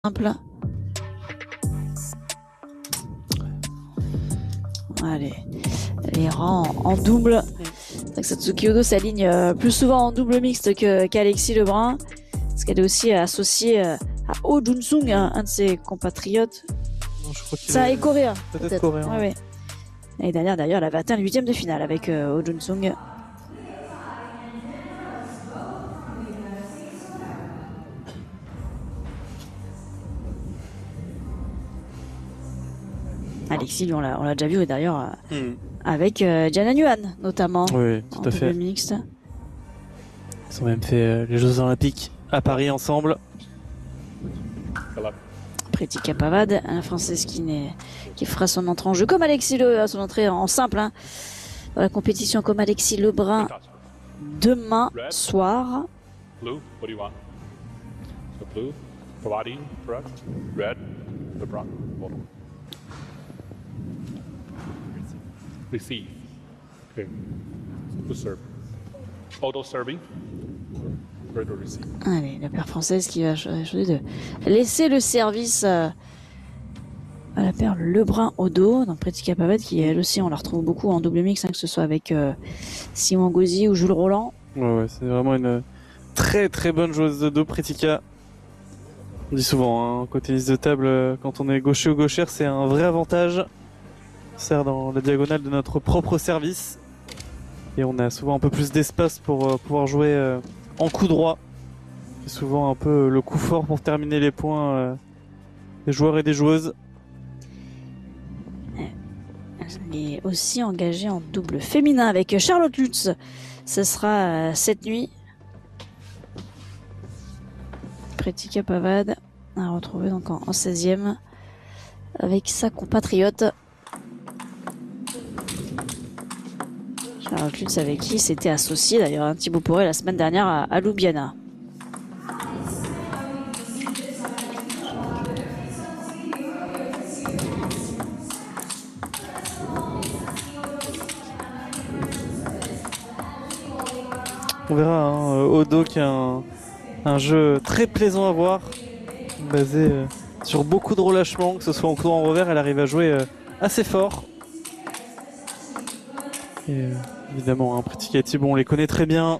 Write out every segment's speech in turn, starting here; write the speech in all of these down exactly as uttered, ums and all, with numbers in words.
simple. Allez, les rangs en double. Satsuki Odo s'aligne plus souvent en double mixte qu'Alexis Lebrun, parce qu'elle est aussi associée à Oh Jun-sung, un de ses compatriotes. Non, je crois qu'il Ça est est coréen. peut-être Peut coréen. ouais, ouais. L'année dernière, d'ailleurs, elle avait atteint le huitième de finale avec euh, Oh Jun-sung. Alexis, lui, on l'a déjà vu d'ailleurs euh, mm. avec euh, Jana Nguyen, notamment. Oui, tout à fait. Mixte. Ils ont même fait euh, les Jeux Olympiques à Paris ensemble. Pretica Pavad, un Française qui, qui fera son entrée en jeu comme Alexis Le, son entrée en simple hein, dans la compétition comme Alexis Lebrun demain Red. soir. Blue, what do you want? So blue, Pavadi, correct? Red, Lebrun, receive. Okay. Who serve? Auto serving. Allez, la paire française qui va choisir de laisser le service à la paire Lebrun Odo. Donc Pretica Pavad qui elle aussi on la retrouve beaucoup en double mix, hein, que ce soit avec euh, Simon Gauzy ou Jules Roland. Ouais, ouais c'est vraiment une très très bonne joueuse de dos Pretica. On dit souvent, hein, côté tennis de table, quand on est gaucher ou gauchère, c'est un vrai avantage. On sert dans la diagonale de notre propre service. Et on a souvent un peu plus d'espace pour euh, pouvoir jouer euh, en coup droit. C'est souvent un peu le coup fort pour terminer les points euh, des joueurs et des joueuses. Elle est aussi engagée en double féminin avec Charlotte Lutz. Ce sera euh, cette nuit. Pretica Pavad à retrouver donc en, en seizième avec sa compatriote. Charlotte Lutz avec qui s'était associé d'ailleurs un Thibaut Poré la semaine dernière à, à Ljubljana. On verra, hein, Odo qui a un, un jeu très plaisant à voir, basé euh, sur beaucoup de relâchements, que ce soit en coup en revers, elle arrive à jouer euh, assez fort. Et euh, évidemment, hein, Pretica Thibaut, on les connaît très bien.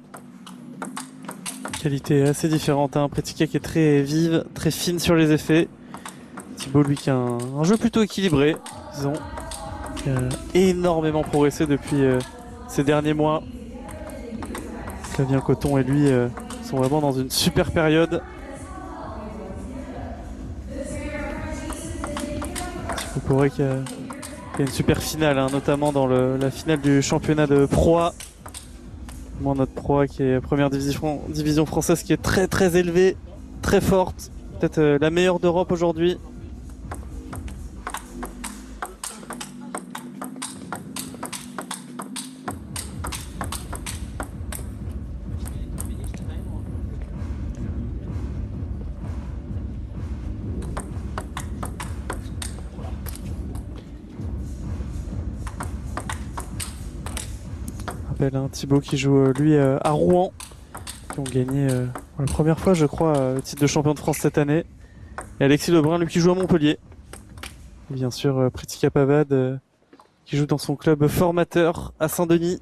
Qualité assez différente, hein. Pretica qui est très vive, très fine sur les effets. Thibaut, lui, qui a un, un jeu plutôt équilibré, disons. Qui a énormément progressé depuis euh, ces derniers mois. Flavien Coton et lui euh, sont vraiment dans une super période. Thibaut Poré qui a, qui a une super finale, hein, notamment dans le, la finale du championnat de Pro A. Moi, notre Pro A qui est première division, division française qui est très très élevée, très forte. Peut-être euh, la meilleure d'Europe aujourd'hui. Hein, Thibaut qui joue euh, lui euh, à Rouen, qui ont gagné euh, pour la première fois je crois euh, le titre de champion de France cette année, et Alexis Lebrun lui qui joue à Montpellier, et bien sûr euh, Pretica Pavad euh, qui joue dans son club formateur à Saint-Denis.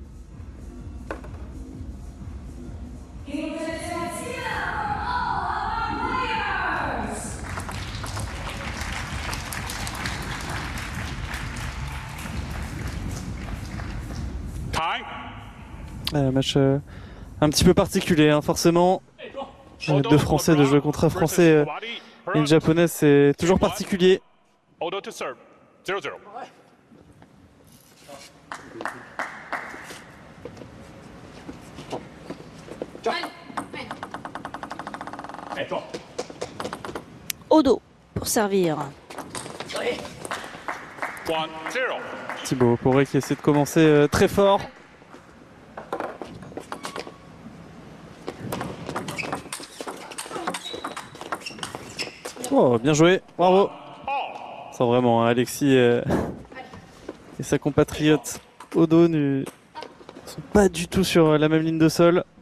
Un match euh, un petit peu particulier, hein, forcément. Euh, deux Français de jouer contre un Français euh, et une Japonaise, c'est toujours particulier. Odo pour servir. Thibaut Poré qui essaie de commencer euh, très fort. Oh, bien joué, bravo. Sans vraiment, hein, Alexis euh, et sa compatriote Odo ne sont pas du tout sur la même ligne de sol.